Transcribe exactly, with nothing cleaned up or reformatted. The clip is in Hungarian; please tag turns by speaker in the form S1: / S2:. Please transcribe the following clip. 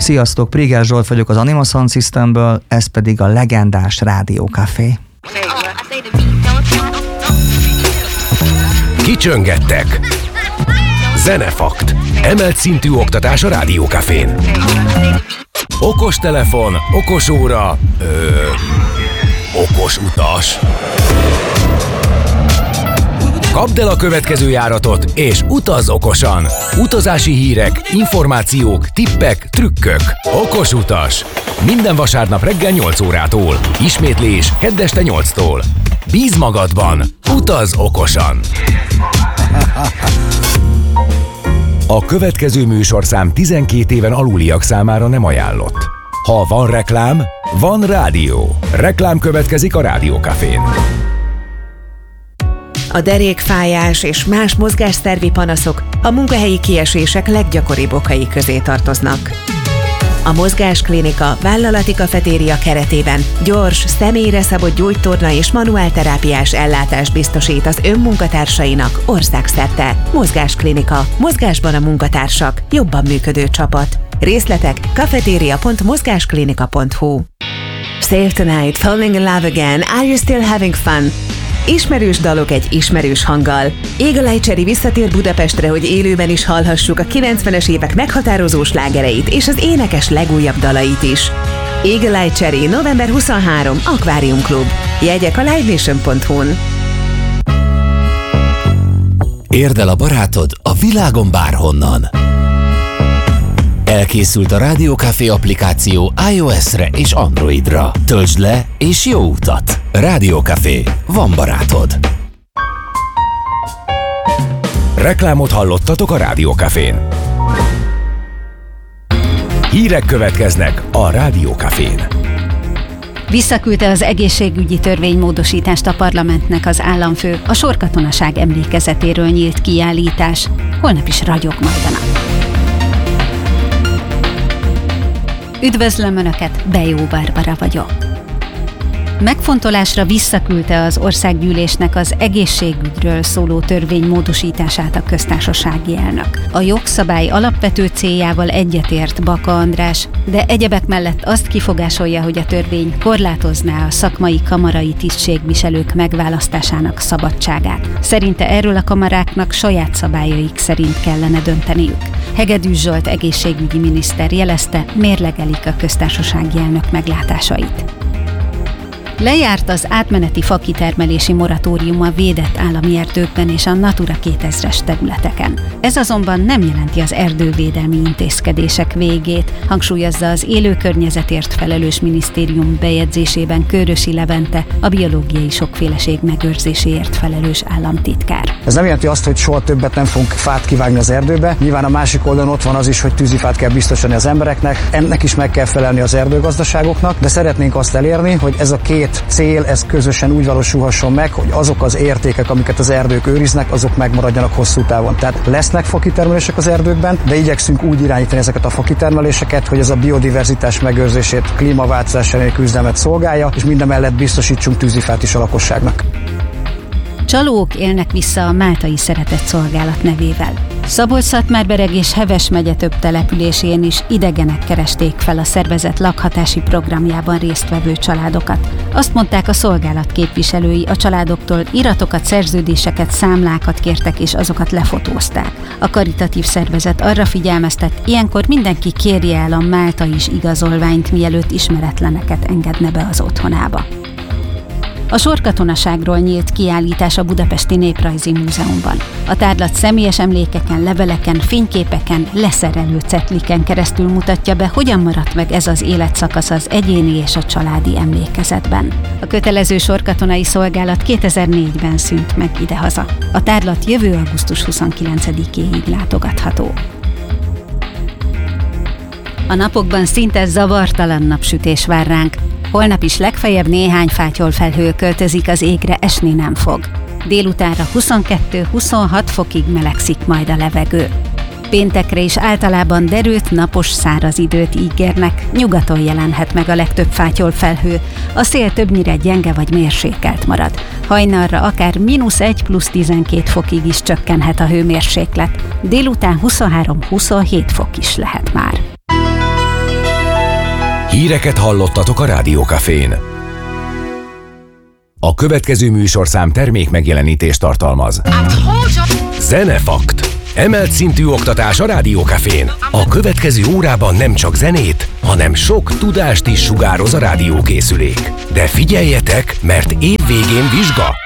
S1: Sziasztok, Priger Zsolt vagyok az Anima Sound Systemből, ez pedig a legendás Rádió Café.
S2: Kicsöngettek. Zenefakt. Emelt szintű oktatás a Rádió Cafén. Okos telefon, okos óra, ö, okos utas. Kapd el a következő járatot, és utazz okosan! Utazási hírek, információk, tippek, trükkök. Okos utas! Minden vasárnap reggel nyolc órától. Ismétlés kedd este nyolctól. Bízz magadban! Utazz okosan! A következő műsorszám tizenkét éven aluliak számára nem ajánlott. Ha van reklám, van rádió. Reklám következik a Rádió Cafén.
S3: A derékfájás és más mozgásszervi panaszok a munkahelyi kiesések leggyakoribb okai közé tartoznak. A Mozgásklinika vállalati kafetéria keretében gyors, személyre szabott gyógytorna és manuálterápiás ellátást biztosít az önmunkatársainak országszerte. Mozgásklinika. Mozgásban a munkatársak. Jobban működő csapat. Részletek cafeteria pont mozgásklinika pont hu. Save tonight, falling in love again, are you still having fun? Ismerős dalok egy ismerős hanggal. Eagle-Eye Cherry visszatér Budapestre, hogy élőben is hallhassuk a kilencvenes évek meghatározó slágereit és az énekes legújabb dalait is. Eagle-Eye Cherry november huszonharmadika Akvárium Klub. Jegyek a live nation pont hu-n.
S2: Érd el a barátod a világon bárhonnan. Elkészült a Rádió Café applikáció iOS-re és Androidra. Töltsd le és jó utat! Rádió Café. Van barátod. Reklámot hallottatok a Rádió Cafén. Hírek következnek a Rádió Cafén.
S4: Visszaküldte az egészségügyi törvénymódosítást a parlamentnek az államfő, a sorkatonaság emlékezetéről nyílt kiállítás. Holnap is ragyog majd a nap. Üdvözlöm Önöket, Bejó Barbara vagyok. Megfontolásra visszaküldte az országgyűlésnek az egészségügyről szóló törvény módosítását a köztársasági elnök. A jogszabály alapvető céljával egyetért Baka András, de egyebek mellett azt kifogásolja, hogy a törvény korlátozná a szakmai kamarai tisztségviselők megválasztásának szabadságát. Szerinte erről a kamaráknak saját szabályaik szerint kellene dönteniük. Hegedűs Zsolt egészségügyi miniszter jelezte, mérlegelik a köztársasági elnök meglátásait. Lejárt az átmeneti fakitermelési moratórium a védett állami erdőkben és a Natura kétezres területeken. Ez azonban nem jelenti az erdővédelmi intézkedések végét, hangsúlyozza az élő környezetért felelős minisztérium bejegyzésében Körösi Levente, a biológiai sokféleség megőrzéséért felelős államtitkár.
S5: Ez nem jelenti azt, hogy soha többet nem fogunk fát kivágni az erdőbe. Nyilván a másik oldalon ott van az is, hogy tűzifát kell biztosítani az embereknek, ennek is meg kell felelni az erdőgazdaságoknak, de szeretnénk azt elérni, hogy ez a két cél, ez közösen úgy valósulhasson meg, hogy azok az értékek, amiket az erdők őriznek, azok megmaradjanak hosszú távon. Tehát lesznek fakitermelések az erdőkben, de igyekszünk úgy irányítani ezeket a fakitermeléseket, hogy ez a biodiverzitás megőrzését, klímaváltozás elleni küzdelmet szolgálja, és mindemellett biztosítsunk tűzifát is a lakosságnak.
S4: Csalók élnek vissza a Máltai Szeretett Szolgálat nevével. Szabolcs-Szatmár-Bereg és Heves megye több településén is idegenek keresték fel a szervezet lakhatási programjában résztvevő családokat. Azt mondták a szolgálat képviselői, a családoktól iratokat, szerződéseket, számlákat kértek és azokat lefotózták. A karitatív szervezet arra figyelmeztet, ilyenkor mindenki kérje el a máltai igazolványt, mielőtt ismeretleneket engedne be az otthonába. A sorkatonaságról nyílt kiállítás a Budapesti Néprajzi Múzeumban. A tárlat személyes emlékeken, leveleken, fényképeken, leszerelő cetliken keresztül mutatja be, hogyan maradt meg ez az életszakasz az egyéni és a családi emlékezetben. A kötelező sorkatonai szolgálat kétezer-négyben szűnt meg idehaza. A tárlat jövő augusztus huszonkilencedikéig látogatható. A napokban szinte zavartalan napsütés vár ránk. Holnap is legfeljebb néhány fátyolfelhő költözik az égre, esni nem fog. Délutánra huszonkettő-huszonhat fokig melegszik majd a levegő. Péntekre is általában derült, napos, száraz időt ígérnek, nyugaton jelenhet meg a legtöbb fátyolfelhő, a szél többnyire gyenge vagy mérsékelt marad. Hajnalra akár mínusz egy plusz tizenkét fokig is csökkenhet a hőmérséklet, délután huszonhárom-huszonhét fok is lehet már.
S2: Híreket hallottatok a Rádiókafén. A következő műsorszám termék megjelenítést tartalmaz. Zenefakt. Emelt szintű oktatás a Rádiókafén. A következő órában nem csak zenét, hanem sok tudást is sugároz a rádiókészülék. De figyeljetek, mert év végén vizsga.